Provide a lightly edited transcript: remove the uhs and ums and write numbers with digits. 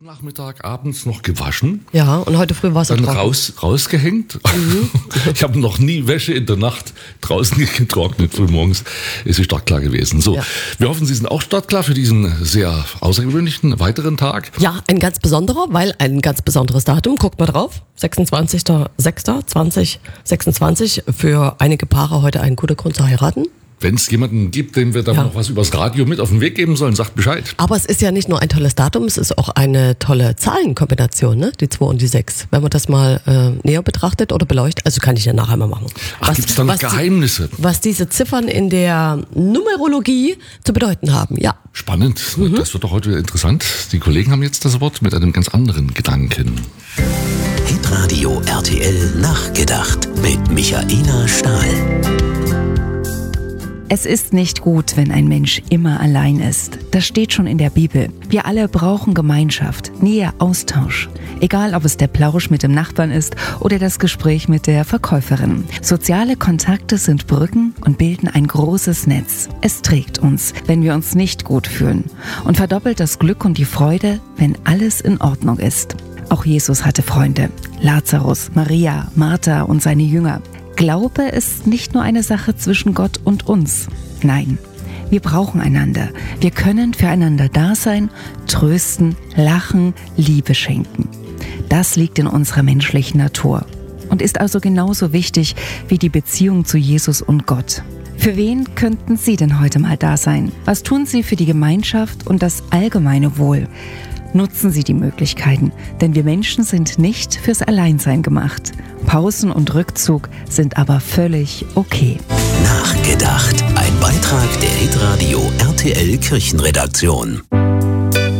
Nachmittag, abends noch gewaschen. Ja, und heute früh war es dann rausgehängt. Ich habe noch nie Wäsche in der Nacht draußen getrocknet. Frühmorgens ist sie startklar gewesen. So, ja. Wir hoffen, Sie sind auch startklar für diesen sehr außergewöhnlichen weiteren Tag. Ja, ein ganz besonderer, weil ein ganz besonderes Datum. Guckt mal drauf. 26.06.2026. Für einige Paare heute ein guter Grund zu heiraten. Wenn es jemanden gibt, dem wir da noch was übers Radio mit auf den Weg geben sollen, sagt Bescheid. Aber es ist ja nicht nur ein tolles Datum, es ist auch eine tolle Zahlenkombination, ne? Die 2 und die 6. Wenn man das mal näher betrachtet oder beleuchtet, also kann ich ja nachher mal machen. Ach, gibt es da noch Geheimnisse? Was diese Ziffern in der Numerologie zu bedeuten haben, ja. Spannend, das wird doch heute wieder interessant. Die Kollegen haben jetzt das Wort mit einem ganz anderen Gedanken. Hitradio RTL Nachgedacht mit Michaela Stahl. Es ist nicht gut, wenn ein Mensch immer allein ist. Das steht schon in der Bibel. Wir alle brauchen Gemeinschaft, Nähe, Austausch. Egal, ob es der Plausch mit dem Nachbarn ist oder das Gespräch mit der Verkäuferin. Soziale Kontakte sind Brücken und bilden ein großes Netz. Es trägt uns, wenn wir uns nicht gut fühlen, und verdoppelt das Glück und die Freude, wenn alles in Ordnung ist. Auch Jesus hatte Freunde. Lazarus, Maria, Martha und seine Jünger. Glaube ist nicht nur eine Sache zwischen Gott und uns. Nein, wir brauchen einander. Wir können füreinander da sein, trösten, lachen, Liebe schenken. Das liegt in unserer menschlichen Natur und ist also genauso wichtig wie die Beziehung zu Jesus und Gott. Für wen könnten Sie denn heute mal da sein? Was tun Sie für die Gemeinschaft und das allgemeine Wohl? Nutzen Sie die Möglichkeiten, denn wir Menschen sind nicht fürs Alleinsein gemacht. Pausen und Rückzug sind aber völlig okay. Nachgedacht. Ein Beitrag der Hitradio RTL Kirchenredaktion.